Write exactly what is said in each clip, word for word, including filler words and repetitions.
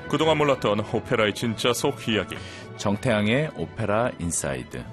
그동안 몰랐던 오페라의 진짜 속 이야기. 정태양의 오페라 인사이드.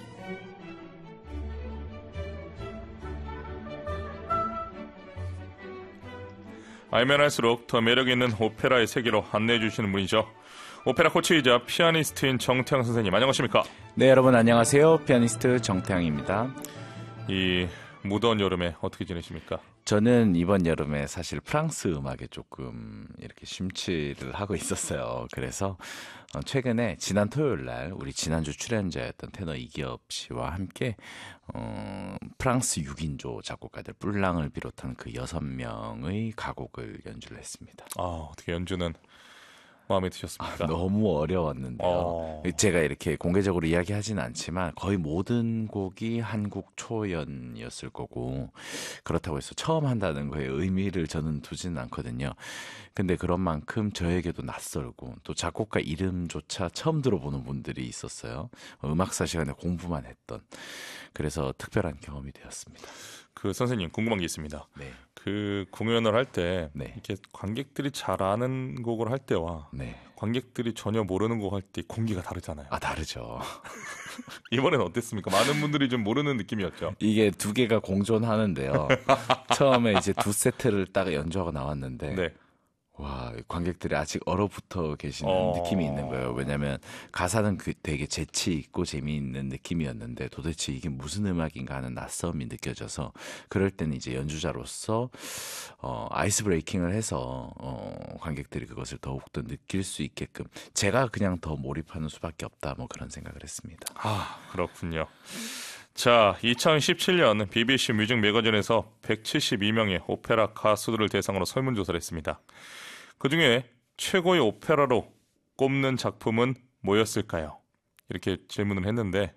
알면 할수록 더 매력있는 오페라의 세계로 안내해 주시는 분이죠. 오페라 코치이자 피아니스트인 정태양 선생님, 안녕하십니까? 네, 여러분 안녕하세요. 피아니스트 정태양입니다. 이 무더운 여름에 어떻게 지내십니까? 저는 이번 여름에 사실 프랑스 음악에 조금 이렇게 심취를 하고 있었어요. 그래서 최근에 지난 토요일 날 우리 지난주 출연자였던 테너 이기업 씨와 함께 어, 프랑스 육 인조 작곡가들 뿔랑을 비롯한 그 여섯 명의 가곡을 연주를 했습니다. 아, 어떻게 연주는 마음에 드셨습니까? 아, 너무 어려웠는데요. 어... 제가 이렇게 공개적으로 이야기하지는 않지만 거의 모든 곡이 한국 초연이었을 거고, 그렇다고 해서 처음 한다는 거에 의미를 저는 두지는 않거든요. 근데 그런 만큼 저에게도 낯설고 또 작곡가 이름조차 처음 들어보는 분들이 있었어요. 음악사 시간에 공부만 했던. 그래서 특별한 경험이 되었습니다. 그 선생님, 궁금한 게 있습니다. 네. 그 공연을 할 때 네. 이렇게 관객들이 잘 아는 곡을 할 때와 네. 관객들이 전혀 모르는 곡 할 때 공기가 다르잖아요. 아, 다르죠. 이번엔 어땠습니까? 많은 분들이 좀 모르는 느낌이었죠. 이게 두 개가 공존하는데요. 처음에 이제 두 세트를 딱 연주하고 나왔는데 네. 와, 관객들이 아직 얼어붙어 계시는 어... 느낌이 있는 거예요. 왜냐하면 가사는 그 되게 재치 있고 재미있는 느낌이었는데 도대체 이게 무슨 음악인가 하는 낯섦이 느껴져서, 그럴 때는 이제 연주자로서 어, 아이스 브레이킹을 해서 어, 관객들이 그것을 더욱더 느낄 수 있게끔 제가 그냥 더 몰입하는 수밖에 없다, 뭐 그런 생각을 했습니다. 아, 그렇군요. 자, 이천십칠 년 비비씨 뮤직 매거진에서 백칠십이 명의 오페라 가수들을 대상으로 설문조사를 했습니다. 그중에 최고의 오페라로 꼽는 작품은 뭐였을까요? 이렇게 질문을 했는데,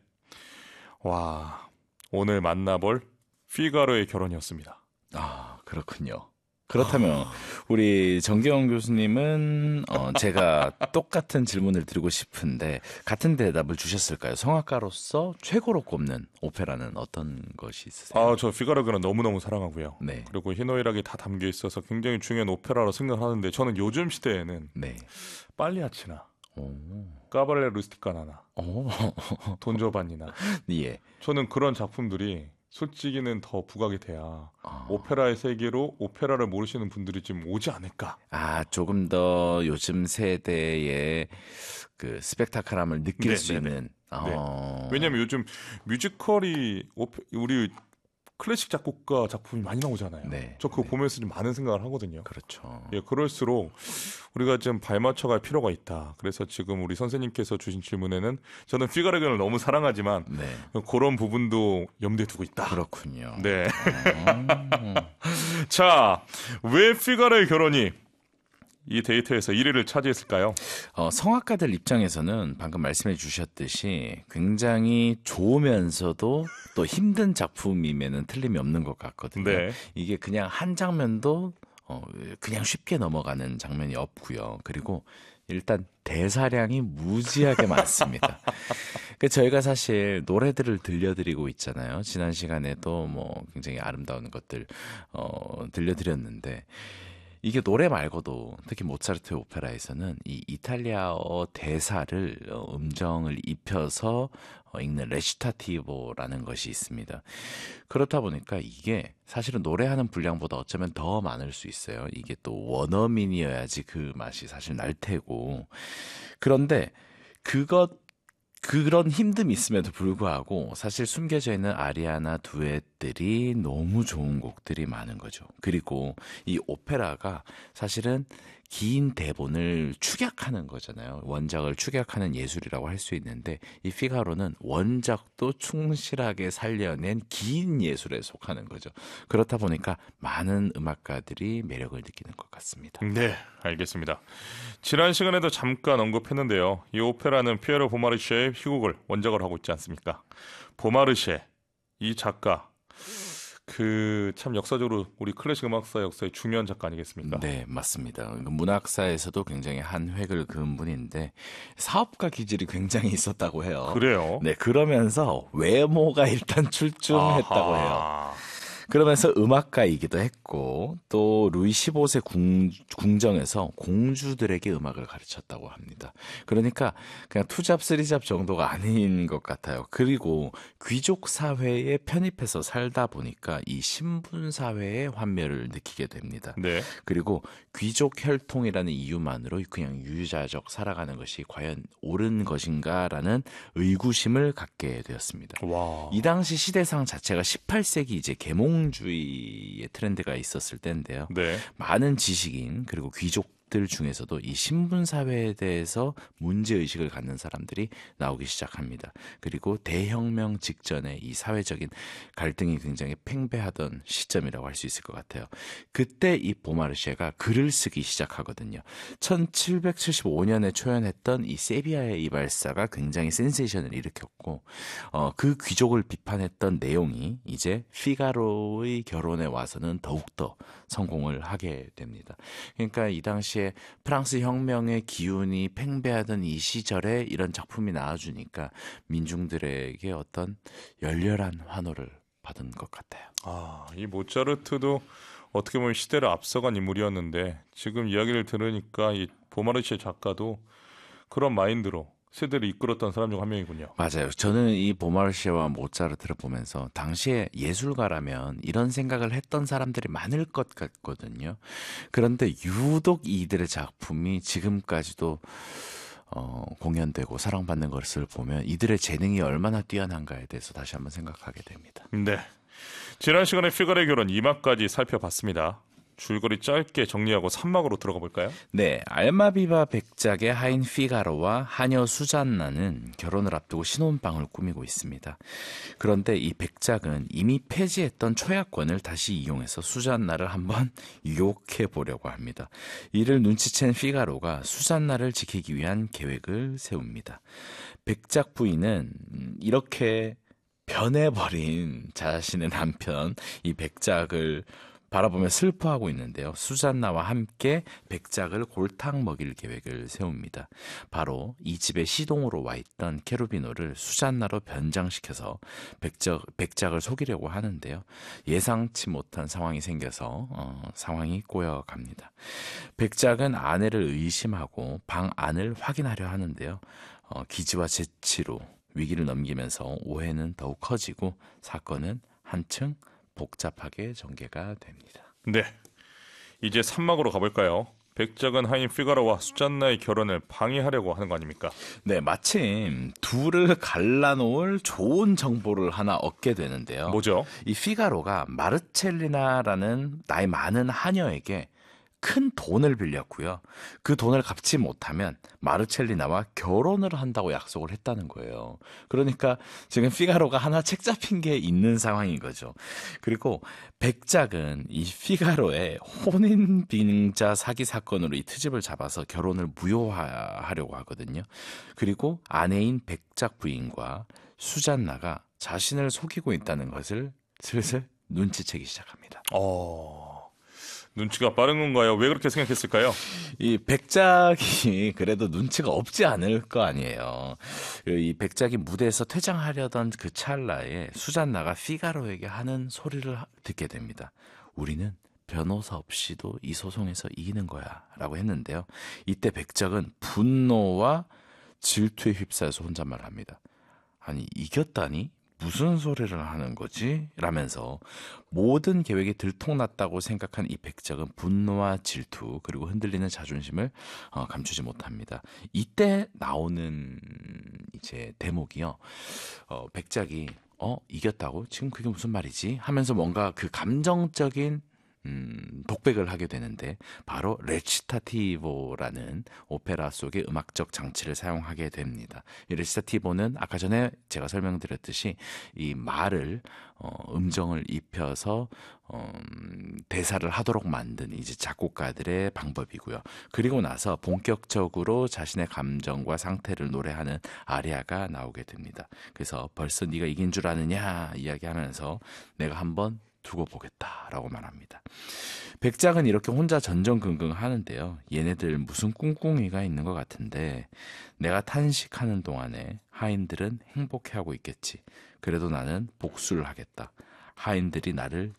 와, 오늘 만나볼 피가로의 결혼이었습니다. 아, 그렇군요. 그렇다면 우리 정기영 교수님은 어, 제가 똑같은 질문을 드리고 싶은데 같은 대답을 주셨을까요? 성악가로서 최고로 꼽는 오페라는 어떤 것이 있으세요? 아, 저 피가로는 너무너무 사랑하고요. 네. 그리고 희노애락이 다 담겨 있어서 굉장히 중요한 오페라로 생각하는데, 저는 요즘 시대에는 네. 빨리아치나 오. 까바렐레 루스티카나나 오. 돈조반니나 예. 저는 그런 작품들이 솔직히는 더 부각이 돼야 어. 오페라의 세계로 오페라를 모르시는 분들이 좀 오지 않을까. 아, 조금 더 요즘 세대의 그 스펙타클함을 느낄 네, 수 네, 있는. 네. 어. 왜냐하면 요즘 뮤지컬이 오페, 우리 클래식 작곡가 작품이 많이 나오잖아요. 네, 저 그거 네. 보면서 좀 많은 생각을 하거든요. 그렇죠. 예, 그럴수록 우리가 좀 발맞춰갈 필요가 있다. 그래서 지금 우리 선생님께서 주신 질문에는 저는 피가로를 너무 사랑하지만 네. 그런 부분도 염두에 두고 있다. 그렇군요. 네. 어. 자, 왜 피가로의 결혼이 이 데이터에서 일 위를 차지했을까요? 어, 성악가들 입장에서는 방금 말씀해 주셨듯이 굉장히 좋으면서도 또 힘든 작품임에는 틀림이 없는 것 같거든요. 네. 이게 그냥 한 장면도 어, 그냥 쉽게 넘어가는 장면이 없고요. 그리고 일단 대사량이 무지하게 많습니다. 그 저희가 사실 노래들을 들려드리고 있잖아요. 지난 시간에도 뭐 굉장히 아름다운 것들 어, 들려드렸는데, 이게 노래 말고도 특히 모차르트의 오페라에서는 이 이탈리아어 대사를 음정을 입혀서 읽는 레시타티보라는 것이 있습니다. 그렇다 보니까 이게 사실은 노래하는 분량보다 어쩌면 더 많을 수 있어요. 이게 또 원어민이어야지 그 맛이 사실 날 테고. 그런데 그것 그런 힘듦이 있음에도 불구하고 사실 숨겨져 있는 아리아나 듀엣들이 너무 좋은 곡들이 많은 거죠. 그리고 이 오페라가 사실은 긴 대본을 축약하는 거잖아요. 원작을 축약하는 예술이라고 할 수 있는데, 이 피가로는 원작도 충실하게 살려낸 긴 예술에 속하는 거죠. 그렇다 보니까 많은 음악가들이 매력을 느끼는 것 같습니다. 네, 알겠습니다. 지난 시간에도 잠깐 언급했는데요. 이 오페라는 피에로 보마르시에의 희곡을 원작으로 하고 있지 않습니까? 보마르시에, 이 작가, 그 참 역사적으로 우리 클래식 음악사 역사의 중요한 작가 아니겠습니까? 네, 맞습니다. 문학사에서도 굉장히 한 획을 그은 분인데 사업가 기질이 굉장히 있었다고 해요. 그래요? 네, 그러면서 외모가 일단 출중했다고 아하. 해요. 그러면서 음악가이기도 했고 또 루이 십오 세 궁, 궁정에서 공주들에게 음악을 가르쳤다고 합니다. 그러니까 그냥 투잡, 쓰리잡 정도가 아닌 것 같아요. 그리고 귀족 사회에 편입해서 살다 보니까 이 신분 사회의 환멸을 느끼게 됩니다. 네. 그리고 귀족 혈통이라는 이유만으로 그냥 유유자적 살아가는 것이 과연 옳은 것인가라는 의구심을 갖게 되었습니다. 와. 이 당시 시대상 자체가 십팔 세기 이제 계몽주의의 트렌드가 있었을 때인데요. 네. 많은 지식인 그리고 귀족들 중에서도 이 신분 사회에 대해서 문제 의식을 갖는 사람들이 나오기 시작합니다. 그리고 대혁명 직전에 이 사회적인 갈등이 굉장히 팽배하던 시점이라고 할 수 있을 것 같아요. 그때 이 보마르쉐가 글을 쓰기 시작하거든요. 천칠백칠십오 년에 초연했던 이 세비야의 이발사가 굉장히 센세이션을 일으켰고 어, 그 귀족을 비판했던 내용이 이제 피가로의 결혼에 와서는 더욱더 성공을 하게 됩니다. 그러니까 이 당시에 프랑스 혁명의 기운이 팽배하던 이 시절에 이런 작품이 나와주니까 민중들에게 어떤 열렬한 환호를 받은 것 같아요. 아, 이 모차르트도 어떻게 보면 시대를 앞서간 인물이었는데 지금 이야기를 들으니까 이 보마르시에 작가도 그런 마인드로 세대를 이끌었던 사람 중 한 명이군요. 맞아요. 저는 이 보마르쉐와 모차르트를 보면서 당시에 예술가라면 이런 생각을 했던 사람들이 많을 것 같거든요. 그런데 유독 이들의 작품이 지금까지도 어, 공연되고 사랑받는 것을 보면 이들의 재능이 얼마나 뛰어난가에 대해서 다시 한번 생각하게 됩니다. 네. 지난 시간에 피가로의 결혼 이 막까지 살펴봤습니다. 줄거리 짧게 정리하고 삼 막으로 들어가 볼까요? 네, 알마비바 백작의 하인 피가로와 하녀 수잔나는 결혼을 앞두고 신혼방을 꾸미고 있습니다. 그런데 이 백작은 이미 폐지했던 초야권을 다시 이용해서 수잔나를 한번 유혹해 보려고 합니다. 이를 눈치챈 피가로가 수잔나를 지키기 위한 계획을 세웁니다. 백작 부인은 이렇게 변해버린 자신의 남편 이 백작을 바라보며 슬퍼하고 있는데요. 수잔나와 함께 백작을 골탕 먹일 계획을 세웁니다. 바로 이 집의 시동으로 와 있던 케루비노를 수잔나로 변장시켜서 백작, 백작을 속이려고 하는데요. 예상치 못한 상황이 생겨서 어, 상황이 꼬여갑니다. 백작은 아내를 의심하고 방 안을 확인하려 하는데요. 어, 기지와 재치로 위기를 넘기면서 오해는 더욱 커지고 사건은 한층 복잡하게 전개가 됩니다. 네. 이제 삼 막으로 가볼까요? 백작은 하인 피가로와 수잔나의 결혼을 방해하려고 하는 거 아닙니까? 네, 마침 둘을 갈라놓을 좋은 정보를 하나 얻게 되는데요. 뭐죠? 이 피가로가 마르첼리나라는 나이 많은 하녀에게 큰 돈을 빌렸고요. 그 돈을 갚지 못하면 마르첼리나와 결혼을 한다고 약속을 했다는 거예요. 그러니까 지금 피가로가 하나 책 잡힌 게 있는 상황인 거죠. 그리고 백작은 이 피가로의 혼인빙자 사기 사건으로 이 트집을 잡아서 결혼을 무효화하려고 하거든요. 그리고 아내인 백작 부인과 수잔나가 자신을 속이고 있다는 것을 슬슬 눈치채기 시작합니다. 어... 눈치가 빠른 건가요? 왜 그렇게 생각했을까요? 이 백작이 그래도 눈치가 없지 않을 거 아니에요. 이 백작이 무대에서 퇴장하려던 그 찰나에 수잔나가 피가로에게 하는 소리를 듣게 됩니다. 우리는 변호사 없이도 이 소송에서 이기는 거야 라고 했는데요. 이때 백작은 분노와 질투에 휩싸여서 혼잣말을 합니다. 아니 이겼다니? 무슨 소리를 하는 거지? 라면서 모든 계획이 들통났다고 생각한 이 백작은 분노와 질투 그리고 흔들리는 자존심을 어, 감추지 못합니다. 이때 나오는 이제 대목이요. 어, 백작이 어 이겼다고? 지금 그게 무슨 말이지? 하면서 뭔가 그 감정적인 음, 독백을 하게 되는데 바로 레치타티보라는 오페라 속의 음악적 장치를 사용하게 됩니다. 이 레치타티보는 아까 전에 제가 설명드렸듯이 이 말을 어, 음정을 입혀서 어, 대사를 하도록 만든 이제 작곡가들의 방법이고요. 그리고 나서 본격적으로 자신의 감정과 상태를 노래하는 아리아가 나오게 됩니다. 그래서 벌써 네가 이긴 줄 아느냐 이야기하면서 내가 한번 두고 보겠다라고 말합니다. 백작은 이렇게 혼자 전전긍긍 하는데요. 얘네들 무슨 꿍꿍이가 있는 것 같은데 내가 탄식하는 동안에 하인들은 행복해하고 있겠지. 그래도 나는 복수를 하겠다. 하인들이 나를